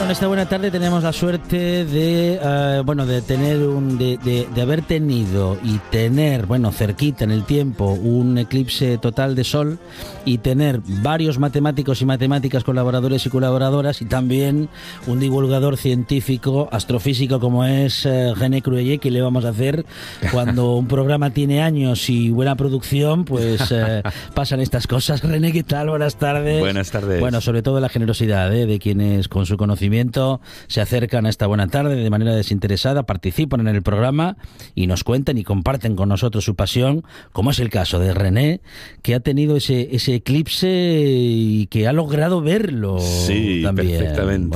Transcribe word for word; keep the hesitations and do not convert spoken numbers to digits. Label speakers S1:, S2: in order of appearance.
S1: en esta buena tarde tenemos la suerte de, uh, bueno, de tener un, de, de, de haber tenido y tener, bueno, cerquita en el tiempo un eclipse total de sol y tener varios matemáticos y matemáticas colaboradores y colaboradoras y también un divulgador científico, astrofísico como es uh, René Cruelle, que le vamos a hacer cuando un programa tiene años y buena producción, pues uh, pasan estas cosas. René, ¿qué tal? Buenas tardes.
S2: Buenas tardes.
S1: Bueno, sobre todo la generosidad ¿eh? de quienes con su conocimiento se acercan a esta buena tarde de manera desinteresada, participan en el programa y nos cuentan y comparten con nosotros su pasión, como es el caso de René, que ha tenido ese, ese eclipse y que ha logrado verlo
S2: sí,
S1: también.
S2: Perfectamente.